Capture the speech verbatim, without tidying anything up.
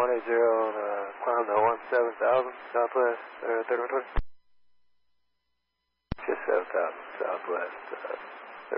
one eight zero and uh, climb to one seven thousand southwest, uh, thirty-one twenty. Just seven thousand southwest. Uh,